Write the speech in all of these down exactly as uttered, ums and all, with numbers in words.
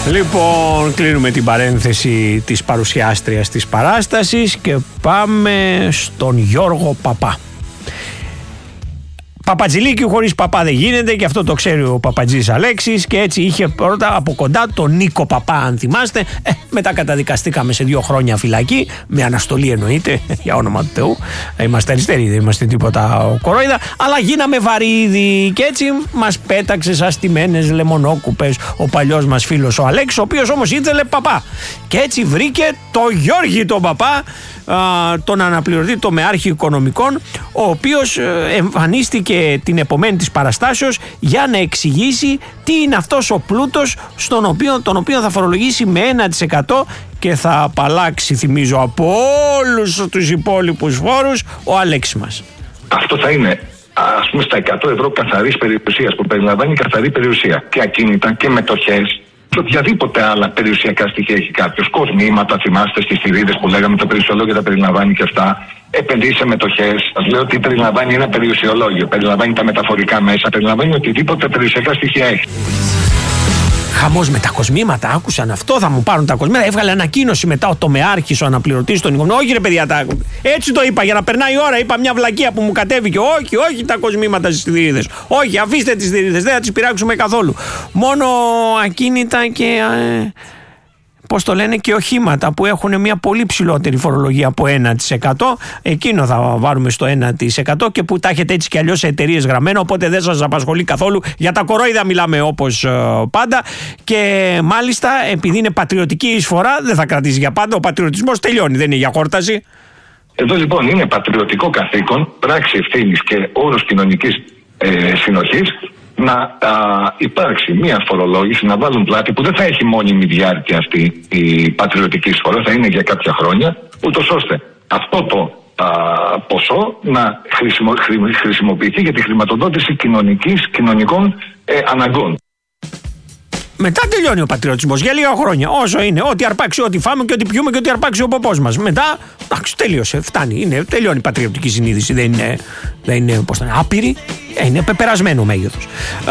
Λοιπόν, κλείνουμε την παρένθεση της παρουσιάστριας της παράστασης και πάμε στον Γιώργο Παπά. Παπατζηλίκι χωρίς παπά δεν γίνεται, και αυτό το ξέρει ο Παπατζής Αλέξης, και έτσι είχε πρώτα από κοντά τον Νίκο Παπά, αν θυμάστε. Ε, μετά καταδικαστήκαμε σε δύο χρόνια φυλακή, με αναστολή εννοείται, για όνομα του Θεού. Είμαστε αριστεροί, δεν είμαστε τίποτα κορόιδα, αλλά γίναμε βαρύδι, και έτσι μας πέταξε σαν στημένες λεμονόκουπες ο παλιός μας φίλος ο Αλέξης, ο οποίος όμως ήθελε παπά. Και έτσι βρήκε το Γιώργη τον Παπά, τον αναπληρωτή τομεάρχη οικονομικών, ο οποίος εμφανίστηκε την επομένη της παραστάσεως για να εξηγήσει τι είναι αυτός ο πλούτος στον οποίο, τον οποίο θα φορολογήσει με ένα τοις εκατό και θα απαλλάξει, θυμίζω, από όλους τους υπόλοιπους φόρους ο Αλέξης μας. Αυτό θα είναι, ας πούμε, στα εκατό ευρώ καθαρής περιουσίας, που περιλαμβάνει καθαρή περιουσία και ακίνητα και μετοχές και οποιαδήποτε άλλα περιουσιακά στοιχεία έχει κάποιος. Κοσμήματα, θυμάστε στις θηρίδες που λέγαμε, το περιουσιολόγιο τα περιλαμβάνει και αυτά. Επενδύσει σε μετοχές. Σας λέω ότι περιλαμβάνει ένα περιουσιολόγιο. Περιλαμβάνει τα μεταφορικά μέσα. Περιλαμβάνει οτιδήποτε περιουσιακά στοιχεία έχει. Χαμός με τα κοσμήματα, άκουσαν αυτό, θα μου πάρουν τα κοσμήματα. Έβγαλε ανακοίνωση μετά ο τομεάρχης, ο αναπληρωτής των οικονομικών. Όχι ρε παιδιά, τα... έτσι το είπα για να περνάει η ώρα. Είπα μια βλακεία που μου κατέβηκε. Όχι, όχι τα κοσμήματα στις θηρίδες. Όχι, αφήστε τις θηρίδες, δεν θα τις πειράξουμε καθόλου. Μόνο ακίνητα και. Ε... πώς το λένε, και οχήματα που έχουν μια πολύ ψηλότερη φορολογία από ένα τοις εκατό, εκείνο θα βάλουμε στο ένα τοις εκατό, και που τα έχετε έτσι κι αλλιώς σε εταιρείες γραμμένο, οπότε δεν σας απασχολεί καθόλου. Για τα κορόιδα μιλάμε όπως ε, πάντα, και μάλιστα επειδή είναι πατριωτική εισφορά δεν θα κρατήσει για πάντα, ο πατριωτισμός τελειώνει, δεν είναι για χόρταση. Εδώ λοιπόν είναι πατριωτικό καθήκον, πράξη ευθύνης και όρος κοινωνικής ε, συνοχής, να α, υπάρξει μια φορολόγηση, να βάλουν πλάτη που δεν θα έχει μόνιμη διάρκεια αυτή η πατριωτική εισφορά, θα είναι για κάποια χρόνια, ούτως ώστε αυτό το α, ποσό να χρησιμο, χρη, χρησιμοποιηθεί για τη χρηματοδότηση κοινωνικής, κοινωνικών ε, αναγκών. Μετά τελειώνει ο πατριωτισμός για λίγα χρόνια. Όσο είναι, ό,τι αρπάξει, ό,τι φάμε και ό,τι πιούμε και ό,τι αρπάξει ο ποπός μας. Μετά, εντάξει, τέλειωσε, φτάνει. Είναι, τελειώνει η πατριωτική συνείδηση. Δεν είναι, δεν είναι πώς θα είναι, άπειρη, είναι πεπερασμένο μέγεθος.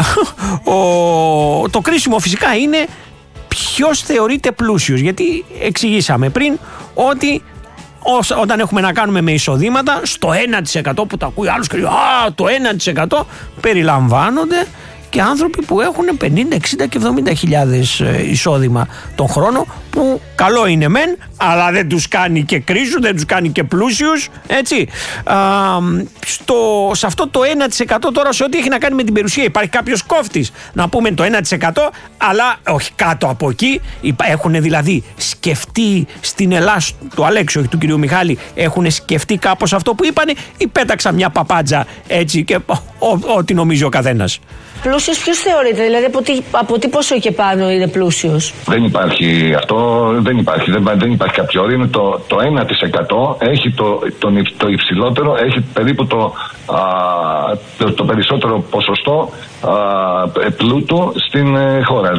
ο, το κρίσιμο φυσικά είναι ποιος θεωρείται πλούσιος. Γιατί εξηγήσαμε πριν ότι όταν έχουμε να κάνουμε με εισοδήματα, στο ένα τοις εκατό που τα ακούει άλλος και λέει «Α, το ένα τοις εκατό» περιλαμβάνονται και άνθρωποι που έχουν πενήντα, εξήντα και εβδομήντα χιλιάδες εισόδημα τον χρόνο, που καλό είναι μεν, αλλά δεν τους κάνει και κρίσους, δεν τους κάνει και πλούσιους, έτσι. Α, στο, σε αυτό το ένα τοις εκατό τώρα, σε ό,τι έχει να κάνει με την περιουσία, υπάρχει κάποιος κόφτης, να πούμε το ένα τοις εκατό, αλλά όχι κάτω από εκεί. Έχουν δηλαδή σκεφτεί στην Ελλάδα του Αλέξη, όχι του κυρίου Μιχάλη, έχουν σκεφτεί κάπως αυτό που είπανε, ή πέταξαν μια παπάντζα έτσι και ό,τι νομίζει ο καθένας. Πλούσιος ποιος θεωρείται, δηλαδή από τι, από τι ποσό και πάνω είναι πλούσιος? Δεν υπάρχει αυτό, δεν υπάρχει, δεν, δεν υπάρχει κάποιο όριο. Είναι το, το ένα τοις εκατό, έχει το, το, το υψηλότερο, έχει περίπου το, α, το, το περισσότερο ποσοστό α, πλούτου στην ε, χώρα.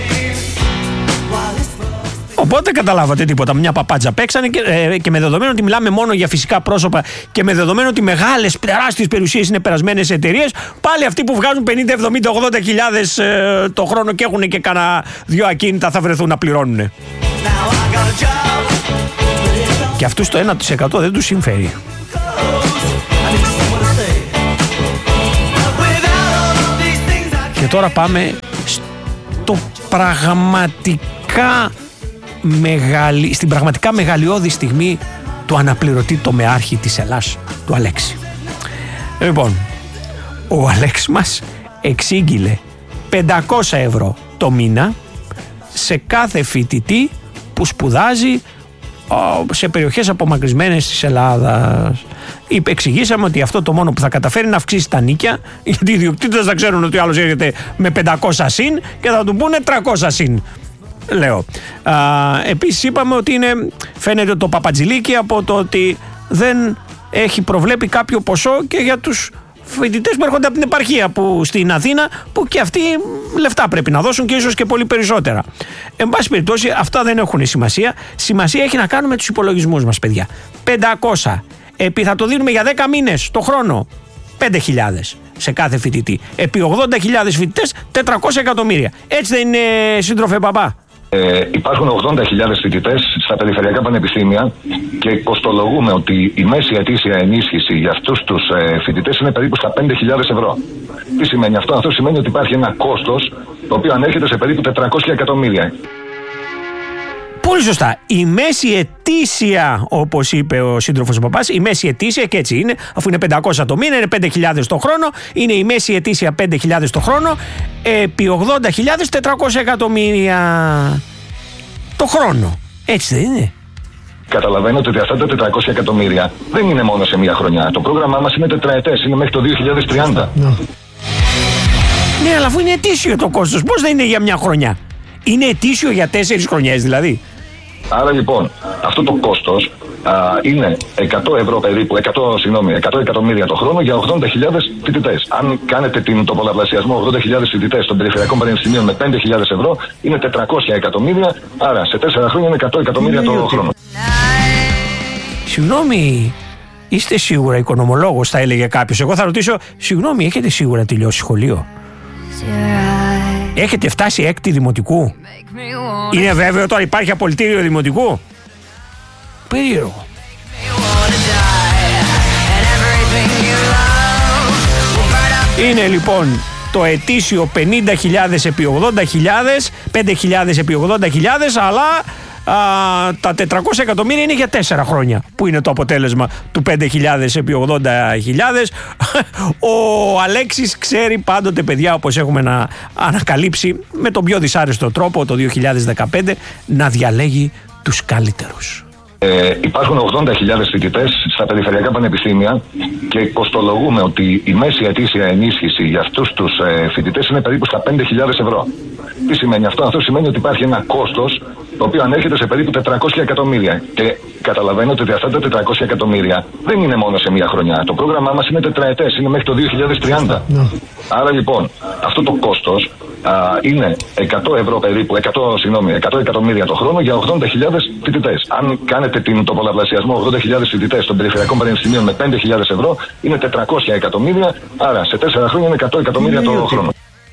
Οπότε καταλάβατε τίποτα. Μια παπάντζα παίξανε και, ε, και με δεδομένο ότι μιλάμε μόνο για φυσικά πρόσωπα και με δεδομένο ότι μεγάλες τεράστιες περιουσίες είναι περασμένες εταιρείες, πάλι αυτοί που βγάζουν πενήντα, εβδομήντα, ογδόντα χιλιάδες ε, το χρόνο και έχουν και κάνα δυο ακίνητα θα βρεθούν να πληρώνουν. Και αυτούς το ένα τοις εκατό δεν τους συμφέρει. Και τώρα πάμε στο πραγματικά Μεγαλη, στην πραγματικά μεγαλειώδη στιγμή του αναπληρωτή τομεάρχη της Ελλάς, του Αλέξη. Λοιπόν, ο Αλέξης μας εξήγηλε πεντακόσια ευρώ το μήνα σε κάθε φοιτητή που σπουδάζει σε περιοχές απομακρυσμένες της Ελλάδας. Εξηγήσαμε ότι αυτό το μόνο που θα καταφέρει να αυξήσει τα νίκια, γιατί οι ιδιοκτήτες θα ξέρουν ότι ο άλλος έρχεται με πεντακόσια συν και θα του πούνε τριακόσια συν. Λέω. Α, επίσης είπαμε ότι είναι, φαίνεται το παπατζηλίκι από το ότι δεν έχει προβλέπει κάποιο ποσό και για τους φοιτητές που έρχονται από την επαρχία που, στην Αθήνα, που και αυτοί λεφτά πρέπει να δώσουν και ίσως και πολύ περισσότερα. Εν πάση περιπτώσει αυτά δεν έχουν σημασία. Σημασία έχει να κάνουμε τους υπολογισμούς μας, παιδιά. πεντακόσια επί θα το δίνουμε για δέκα μήνες το χρόνο, πέντε χιλιάδες σε κάθε φοιτητή. Επί ογδόντα χιλιάδες φοιτητές, τετρακόσια εκατομμύρια. Έτσι δεν είναι, σύντροφε Παπά? Ε, υπάρχουν ογδόντα χιλιάδες φοιτητές στα περιφερειακά πανεπιστήμια και κοστολογούμε ότι η μέση ετήσια ενίσχυση για αυτούς τους ε, φοιτητές είναι περίπου στα πέντε χιλιάδες ευρώ. Τι σημαίνει αυτό? Αυτό σημαίνει ότι υπάρχει ένα κόστος το οποίο ανέρχεται σε περίπου τετρακόσια εκατομμύρια. Πολύ σωστά. Η μέση ετήσια, όπως είπε ο σύντροφος ο Παπάς, η μέση ετήσια, και έτσι είναι, αφού είναι πεντακόσια το μήνα, είναι πέντε χιλιάδες το χρόνο, είναι η μέση ετήσια πέντε χιλιάδες το χρόνο, επί ογδόντα χιλιάδες τετρακόσια εκατομμύρια το χρόνο. Έτσι δεν είναι? Καταλαβαίνετε ότι αυτά τα τετρακόσια εκατομμύρια δεν είναι μόνο σε μία χρονιά. Το πρόγραμμά μας είναι τετραετές, είναι μέχρι το δύο χιλιάδες τριάντα. Ναι, αλλά αφού είναι ετήσιο το κόστος, πώς δεν είναι για μια χρονιά? Είναι ετήσιο για τέσσερις χρονιές δηλαδή. Άρα λοιπόν, αυτό το κόστος α, είναι εκατό ευρώ περίπου, εκατό, συγγνώμη, εκατό εκατομμύρια το χρόνο για ογδόντα χιλιάδες φοιτητές. Αν κάνετε την, το πολλαπλασιασμό ογδόντα χιλιάδες φοιτητές των περιφερειακών πανεπιστημίων με πέντε χιλιάδες ευρώ, είναι τετρακόσια εκατομμύρια, άρα σε τέσσερα χρόνια είναι εκατό εκατομμύρια το χρόνο. Συγγνώμη, είστε σίγουρα οικονομολόγος, θα έλεγε κάποιος. Εγώ θα ρωτήσω, συγγνώμη, έχετε σίγουρα τελειώσει σχολείο? Έχετε φτάσει έκτη δημοτικού? Είναι βέβαιο τώρα, υπάρχει απολυτήριο δημοτικού? Περίεργο. Είναι λοιπόν το ετήσιο πενήντα χιλιάδες επί ογδόντα χιλιάδες, πέντε χιλιάδες επί ογδόντα χιλιάδες, αλλά α, τα τετρακόσια εκατομμύρια είναι για τέσσερα χρόνια, που είναι το αποτέλεσμα του πέντε χιλιάδες επί ογδόντα χιλιάδες. Ο Αλέξης ξέρει πάντοτε, παιδιά, όπως έχουμε να ανακαλύψει με τον πιο δυσάρεστο τρόπο το δύο χιλιάδες δεκαπέντε, να διαλέγει τους καλύτερους. Ε, υπάρχουν ογδόντα χιλιάδες φοιτητές στα περιφερειακά πανεπιστήμια και κοστολογούμε ότι η μέση ετήσια ενίσχυση για αυτούς τους ε, φοιτητές είναι περίπου στα πέντε χιλιάδες ευρώ. Τι σημαίνει αυτό? Αυτό σημαίνει ότι υπάρχει ένα κόστος το οποίο ανέρχεται σε περίπου τετρακόσια εκατομμύρια. Και καταλαβαίνετε ότι αυτά τα τετρακόσια εκατομμύρια δεν είναι μόνο σε μία χρονιά. Το πρόγραμμά μας είναι τετραετές, είναι μέχρι το δύο χιλιάδες τριάντα. No. Άρα λοιπόν, αυτό το κόστος α, είναι εκατό ευρώ περίπου, εκατό, συγγνώμη, εκατό εκατομμύρια το χρόνο για ογδόντα χιλιάδες φοιτητές. Αν κάνετε την, το πολλαπλασιασμό ογδόντα χιλιάδες φοιτητές των περιφερειακών πανεπιστημίων με πέντε χιλιάδες ευρώ, είναι τετρακόσια εκατομμύρια, άρα σε τέσσερα χρόνια είναι εκατό εκατομμύρια το χρόνο.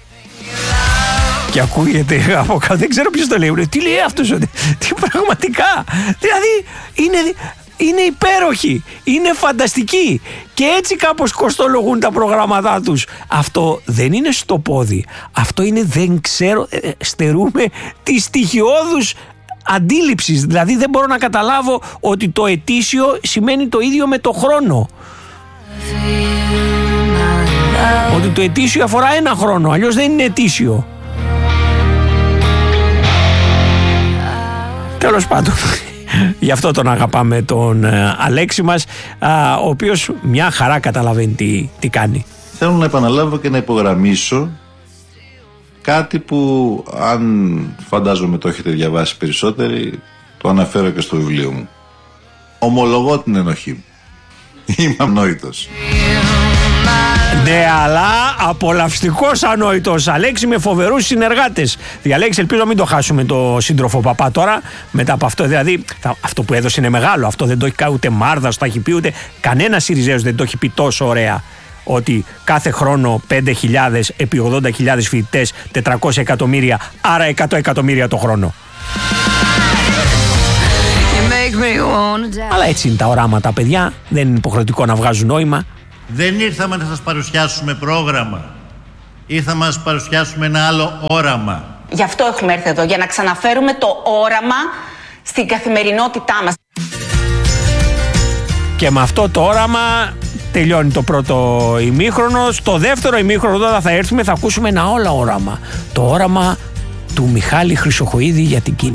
Και ακούγεται από κάτω, δεν ξέρω ποιος το λέει. Τι λέει αυτός? Τι πραγματικά? Δηλαδή είναι, είναι υπέροχοι, είναι φανταστικοί και έτσι κάπως κοστολογούν τα προγράμματά τους. Αυτό δεν είναι στο πόδι. Αυτό είναι, δεν ξέρω, ε, στερούμε τη στοιχειώδους αντίληψης. Δηλαδή δεν μπορώ να καταλάβω ότι το ετήσιο σημαίνει το ίδιο με το χρόνο. Ότι το ετήσιο αφορά ένα χρόνο, αλλιώς δεν είναι ετήσιο. Τέλος πάντων, γι' αυτό τον αγαπάμε τον ε, Αλέξη μας, α, ο οποίος μια χαρά καταλαβαίνει τι, τι κάνει. Θέλω να επαναλάβω και να υπογραμμίσω κάτι που, αν φαντάζομαι το έχετε διαβάσει περισσότεροι, το αναφέρω και στο βιβλίο μου. Ομολογώ την ενοχή μου. Είμαι ανόητος. Ναι, αλλά απολαυστικός ανόητος, Αλέξη, με φοβερούς συνεργάτες. Διαλέξει, ελπίζω να μην το χάσουμε το σύντροφο Παπά τώρα, μετά από αυτό. Δηλαδή, αυτό που έδωσε είναι μεγάλο. Αυτό δεν το έχει κάνει ούτε Μάρδας, το έχει πει ούτε κανένα Σιριζέος δεν το έχει πει τόσο ωραία. Ότι κάθε χρόνο πέντε χιλιάδες επί ογδόντα χιλιάδες φοιτητές, τετρακόσια εκατομμύρια, άρα εκατό εκατομμύρια το χρόνο. Αλλά έτσι είναι τα οράματα, παιδιά. Δεν είναι υποχρεωτικό να βγάζουν νόημα. Δεν ήρθαμε να σας παρουσιάσουμε πρόγραμμα. Ήρθαμε να σας παρουσιάσουμε ένα άλλο όραμα. Γι' αυτό έχουμε έρθει εδώ, για να ξαναφέρουμε το όραμα στην καθημερινότητά μας. Και με αυτό το όραμα τελειώνει το πρώτο ημίχρονο. Στο δεύτερο ημίχρονο τώρα θα έρθουμε, θα ακούσουμε ένα όλο όραμα. Το όραμα του Μιχάλη Χρυσοχοΐδη για την Κίνα.